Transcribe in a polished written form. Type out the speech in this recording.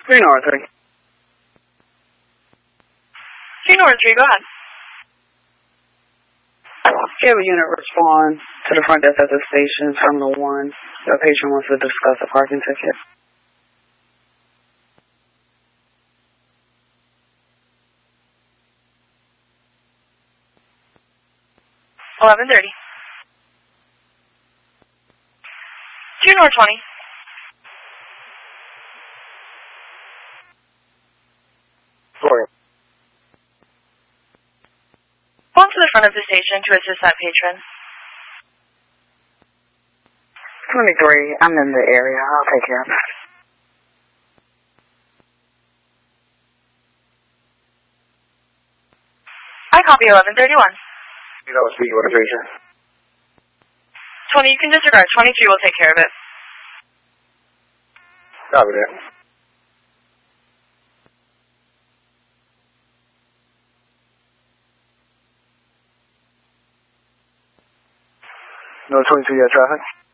3 North 3. 3 North 3, go ahead. You have a unit respond to the front desk at the station, Terminal 1. The patient wants to discuss a parking ticket. $11:30. 2 North 20. Sorry. Go to the front of the station to assist that patron. 23, I'm in the area. I'll take care of it. I copy 11:31. You know, speaking with the patient. 20, you can disregard. 23 will take care of it. Copy that. No 22 yet, traffic.